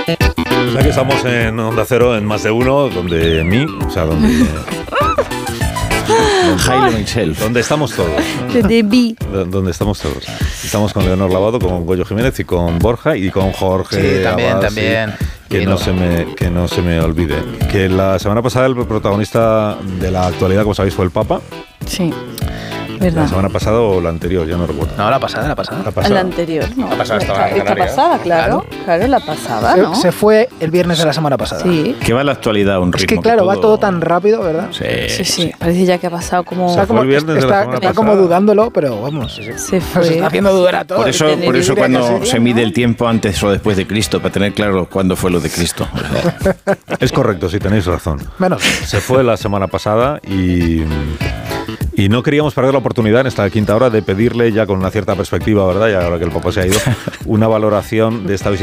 O sea que estamos en Onda Cero, en Más de Uno, donde Hail himself. donde estamos todos. Donde estamos todos. Estamos con Leonor Lavado, con Goyo Jiménez y con Borja y con Jorge. Sí, también. Que no se me olvide. Que la semana pasada el protagonista de la actualidad, como sabéis, fue el Papa. Sí, verdad. La semana pasada o la anterior, ya no recuerdo. No, la pasada. La anterior, ¿no? La pasada estaba en Esta Canarias. pasada, claro, la pasada, ¿no? Se fue el viernes de la semana pasada. Sí. Que va la actualidad a un ritmo. Es que claro, va todo tan rápido, ¿verdad? Sí. Parece ya que ha pasado como... Se fue el viernes de la semana está pasada. como dudándolo, pero vamos. Se Nos fue. está haciendo dudar a todos. Por eso cuando Diría que se mide el tiempo antes o después de Cristo, para tener claro cuándo fue lo de Cristo. Es correcto, sí, tenéis razón. Menos. Se fue la semana pasada y no queríamos perder la oportunidad en esta quinta hora de pedirle, ya con una cierta perspectiva, ¿verdad? Ya ahora que el Papa se ha ido, una valoración de esta visita